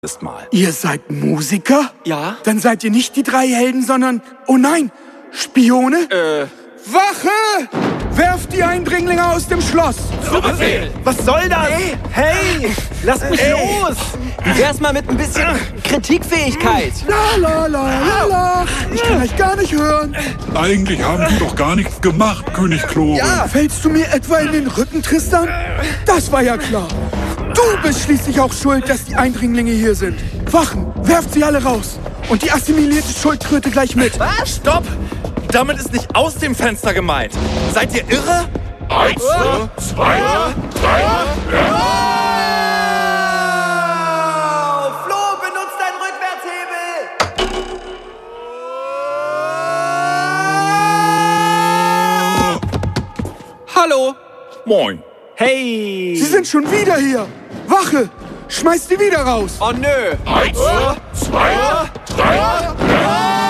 Mal. Ihr seid Musiker? Ja. Dann seid ihr nicht die drei Helden, sondern, oh nein, Spione? Wache! Werft die Eindringlinge aus dem Schloss! Zu Befehl! Was soll das? Hey, lasst mich los! Wie wär's mal mit ein bisschen Kritikfähigkeit? La la la la la! Ich kann euch gar nicht hören. Eigentlich haben die doch gar nichts gemacht, König Klore. Ja. Fällst du mir etwa in den Rücken, Tristan? Das war ja klar. Du bist schließlich auch schuld, dass die Eindringlinge hier sind. Wachen, werft sie alle raus. Und die assimilierte Schuldkröte gleich mit. Was? Stopp! Damit ist nicht aus dem Fenster gemeint. Seid ihr irre? 1, 2, 3. Flo, benutzt deinen Rückwärtshebel! Hallo! Moin. Hey! Sie sind schon wieder hier. Wache, schmeißt die wieder raus. Oh nö! 1, 2,